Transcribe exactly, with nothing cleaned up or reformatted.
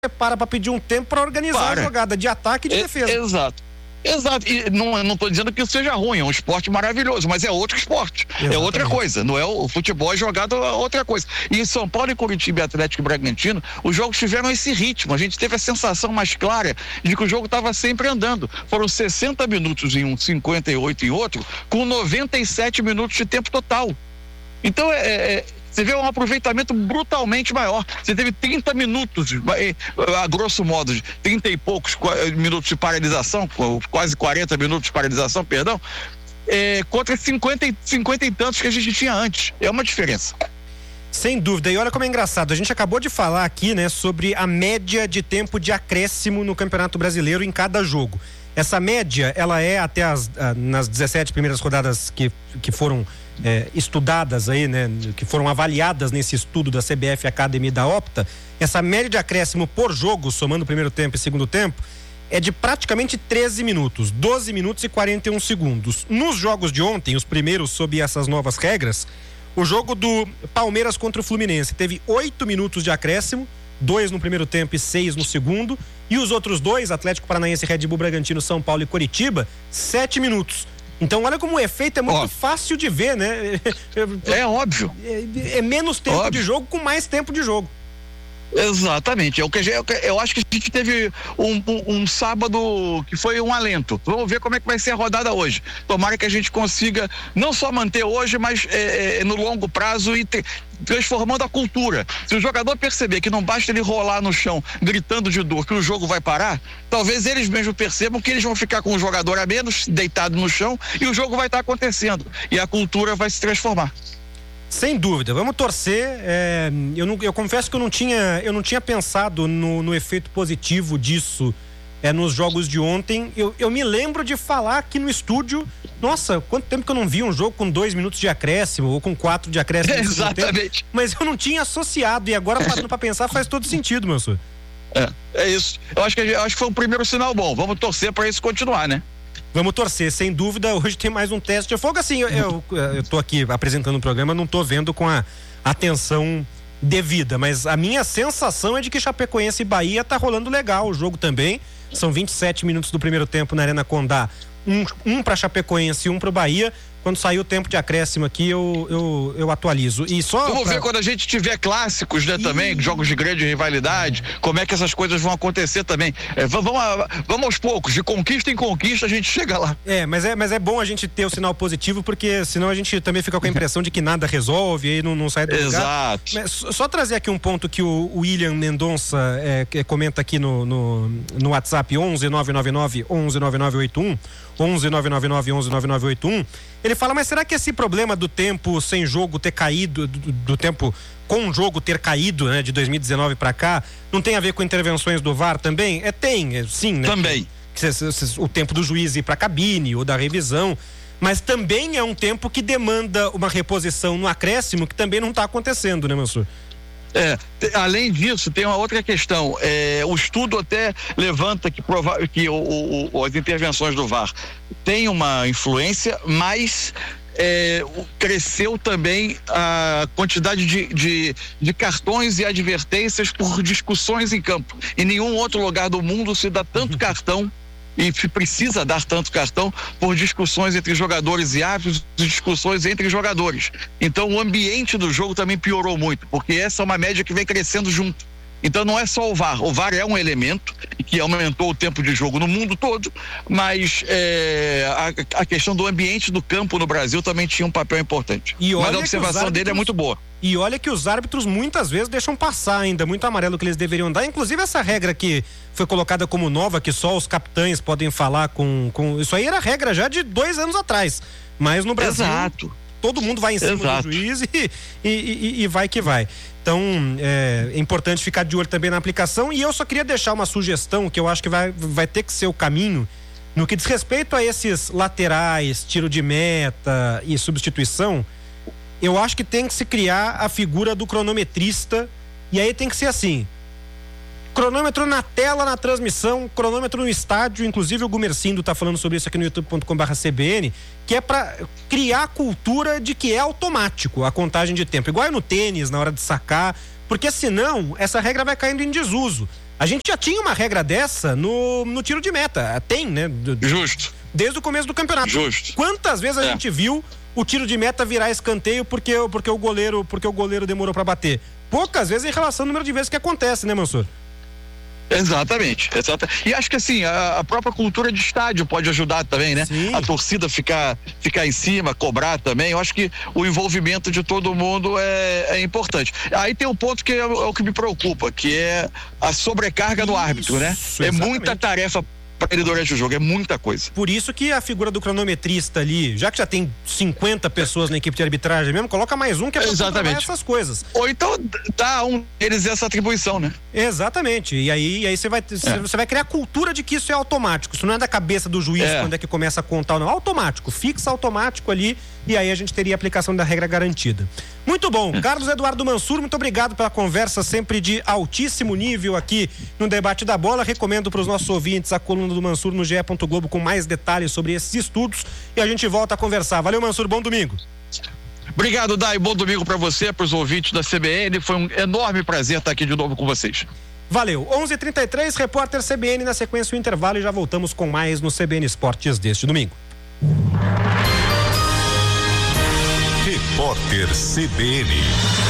para para pedir um tempo para organizar para. a jogada de ataque e de é, defesa. Exato. Exato, e não, não tô dizendo que isso seja ruim, é um esporte maravilhoso, mas é outro esporte, Exatamente. é outra coisa, não é o, o futebol é jogado, é outra coisa. E em São Paulo, e Curitiba e Atlético e Bragantino, os jogos tiveram esse ritmo, a gente teve a sensação mais clara de que o jogo estava sempre andando. Foram sessenta minutos em um, cinquenta e oito em outro, com noventa e sete minutos de tempo total. Então, é... é você vê um aproveitamento brutalmente maior. Você teve trinta minutos, a grosso modo, trinta e poucos minutos de paralisação, quase quarenta minutos de paralisação, perdão, é, contra cinquenta, cinquenta e tantos que a gente tinha antes. É uma diferença. Sem dúvida. E olha como é engraçado. A gente acabou de falar aqui, né, sobre a média de tempo de acréscimo no Campeonato Brasileiro em cada jogo. Essa média, ela é até as, nas dezessete primeiras rodadas que, que foram É, estudadas aí, né, que foram avaliadas nesse estudo da C B F Academy e da Opta, essa média de acréscimo por jogo, somando o primeiro tempo e segundo tempo, é de praticamente treze minutos, doze minutos e quarenta e um segundos. Nos jogos de ontem, os primeiros sob essas novas regras, o jogo do Palmeiras contra o Fluminense teve oito minutos de acréscimo, dois no primeiro tempo e seis no segundo, e os outros dois, Atlético Paranaense, Red Bull Bragantino, São Paulo e Coritiba, sete minutos. Então olha como o efeito é muito oh. fácil de ver, né? É óbvio. É, é menos tempo óbvio. de jogo com mais tempo de jogo. Exatamente. É o que eu acho que a gente teve um, um, um sábado que foi um alento. Vamos ver como é que vai ser a rodada hoje. Tomara que a gente consiga não só manter hoje, mas é, no longo prazo e ter, transformando a cultura. Se o jogador perceber que não basta ele rolar no chão gritando de dor que o jogo vai parar, talvez eles mesmos percebam que eles vão ficar com o jogador a menos deitado no chão e o jogo vai estar acontecendo e a cultura vai se transformar. Sem dúvida, vamos torcer. É, eu, não, eu confesso que eu não tinha, eu não tinha pensado no, no efeito positivo disso é, nos jogos de ontem. Eu, eu me lembro de falar aqui no estúdio, nossa, quanto tempo que eu não vi um jogo com dois minutos de acréscimo ou com quatro de acréscimo. É, exatamente. Mas eu não tinha associado e agora parando pra pensar faz todo sentido, meu senhor. É, é isso. Eu acho que, eu acho que foi um primeiro sinal bom. Vamos torcer para isso continuar, né? Vamos torcer, sem dúvida. Hoje tem mais um teste de fogo. Assim, eu, eu, eu tô aqui apresentando o programa, não tô vendo com a atenção devida, mas a minha sensação é de que Chapecoense e Bahia tá rolando legal o jogo também. São vinte e sete minutos do primeiro tempo na Arena Condá. Um, um para Chapecoense e um pro Bahia. Quando sair o tempo de acréscimo aqui, eu, eu, eu atualizo. E só Vamos pra... ver quando a gente tiver clássicos, né, e... também, jogos de grande rivalidade, como é que essas coisas vão acontecer também. É, vamos, vamos aos poucos, de conquista em conquista a gente chega lá. É, mas é, mas é bom a gente ter o sinal positivo, porque senão a gente também fica com a impressão de que nada resolve e aí não, não sai do lugar. Exato. Mas só trazer aqui um ponto que o William Mendonça é, que comenta aqui no, no, no WhatsApp onze nove nove nove onze nove nove oito um, onze nove nove nove onze nove nove oito um. Ele fala, mas será que esse problema do tempo sem jogo ter caído, do, do tempo com o jogo ter caído, né, de dois mil e dezenove para cá, não tem a ver com intervenções do V A R também? É, tem, é, sim, né? Também. Que, que, o tempo do juiz ir para a cabine ou da revisão, mas também é um tempo que demanda uma reposição no acréscimo que também não está acontecendo, né, meu senhor? É, além disso, tem uma outra questão. É, o estudo até levanta que, prova- que o, o, o, as intervenções do V A R têm uma influência, mas é, cresceu também a quantidade de, de, de cartões e advertências por discussões em campo. Em nenhum outro lugar do mundo se dá tanto cartão e precisa dar tanto cartão por discussões entre jogadores e árbitros, discussões entre jogadores. Então o ambiente do jogo também piorou muito, porque essa é uma média que vem crescendo junto. Então não é só o V A R, o V A R é um elemento que aumentou o tempo de jogo no mundo todo, mas é, a, a questão do ambiente do campo no Brasil também tinha um papel importante. E olha mas a observação árbitros, dele é muito boa. E olha que os árbitros muitas vezes deixam passar ainda muito amarelo que eles deveriam dar, inclusive essa regra que foi colocada como nova, que só os capitães podem falar com, com... isso aí era regra já de dois anos atrás, mas no Brasil Exato. todo mundo vai em cima Exato. do juiz e, e, e, e vai que vai. Então, é, é importante ficar de olho também na aplicação. E eu só queria deixar uma sugestão que eu acho que vai, vai ter que ser o caminho no que diz respeito a esses laterais, tiro de meta e substituição. Eu acho que tem que se criar a figura do cronometrista. E aí tem que ser assim: cronômetro na tela, na transmissão, cronômetro no estádio. Inclusive o Gumercindo tá falando sobre isso aqui no youtube ponto com barra C B N, que é para criar a cultura de que é automático a contagem de tempo, igual é no tênis, na hora de sacar, porque senão essa regra vai caindo em desuso. A gente já tinha uma regra dessa no, no tiro de meta. Tem, né? Justo. Desde o começo do campeonato. Justo. Quantas vezes a é. gente viu o tiro de meta virar escanteio porque, porque, o, goleiro, porque o goleiro demorou para bater? Poucas vezes em relação ao número de vezes que acontece, né, Mansur? Exatamente, exatamente. E acho que assim, a, a própria cultura de estádio pode ajudar também, né? Sim. A torcida ficar, ficar em cima, cobrar também. Eu acho que o envolvimento de todo mundo é, é importante. Aí tem um ponto que é, é o que me preocupa, que é a sobrecarga do árbitro, né? Isso, é muita tarefa para ele durante o jogo, é muita coisa. Por isso que a figura do cronometrista ali, já que já tem cinquenta pessoas na equipe de arbitragem mesmo, coloca mais um que é pra controlar essas coisas. Ou então dá um deles essa atribuição, né? Exatamente. E aí, e aí você vai é. você vai criar a cultura de que isso é automático. Isso não é da cabeça do juiz é. quando é que começa a contar ou não. Automático, fixa automático ali e aí a gente teria a aplicação da regra garantida. Muito bom. Carlos Eduardo Mansur, muito obrigado pela conversa sempre de altíssimo nível aqui no Debate da Bola. Recomendo para os nossos ouvintes a coluna do Mansur no G E. Globo com mais detalhes sobre esses estudos e a gente volta a conversar. Valeu, Mansur, bom domingo. Obrigado, Dai, bom domingo para você, para os ouvintes da C B N, foi um enorme prazer estar aqui de novo com vocês. Valeu, onze e trinta e três, repórter C B N, na sequência o intervalo e já voltamos com mais no C B N Esportes deste domingo. Repórter C B N.